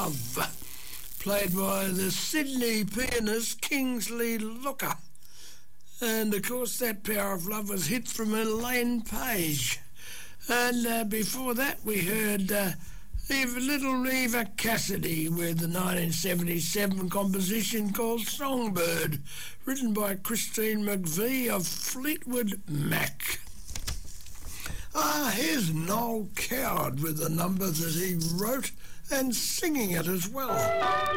Love, played by the Sydney pianist Kingsley Looker. And of course that Power of Love was hit from Elaine Page. And before that we heard Little Eva Cassidy with the 1977 composition called Songbird, written by Christine McVie of Fleetwood Mac. Here's Noel Coward with the number that he wrote and singing it as well.